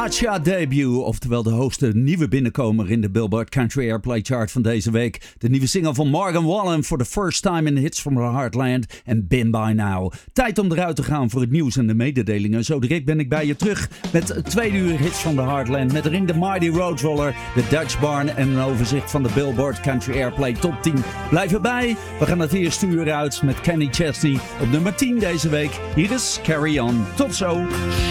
Cha-Cha Debut, oftewel de hoogste nieuwe binnenkomer in de Billboard Country Airplay Chart van deze week. De nieuwe single van Morgan Wallen for the first time in Hits from the Heartland en Been By Now. Tijd om eruit te gaan voor het nieuws en de mededelingen. Zo direct ben ik bij je terug met 2 uur Hits from the Heartland. Met erin de Mighty Roadroller, de Dutch Barn en een overzicht van de Billboard Country Airplay Top 10. Blijf erbij, we gaan het eerste uur uit met Kenny Chesney op nummer 10 deze week. Hier is Carry On. Tot zo!